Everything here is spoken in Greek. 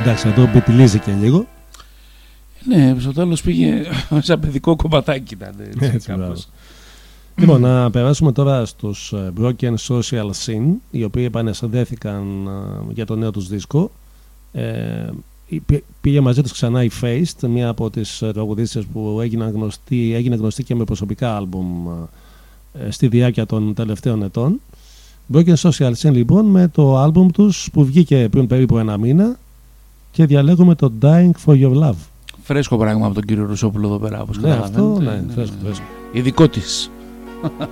Εντάξει, να το πετυλίζει και λίγο. Ναι, στο τέλος πήγε σαν παιδικό κομματάκι ήταν. Έτσι, λοιπόν, να περάσουμε τώρα στους Broken Social Scene, οι οποίοι επανεσυνδέθηκαν για το νέο τους δίσκο. Πήγε μαζί τους ξανά η Faced, μία από τις τραγουδίστριες που έγινε γνωστή και με προσωπικά άλμπουμ στη διάρκεια των τελευταίων ετών. Broken Social Scene λοιπόν, με το άλμπουμ τους που βγήκε πριν περίπου ένα μήνα, και διαλέγουμε το Dying for Your Love. Φρέσκο πράγμα από τον κύριο Ρουσόπουλο εδώ πέρα, όπως καταλαβαίνετε. Αυτό, ναι, φρέσκο. Ειδικό της.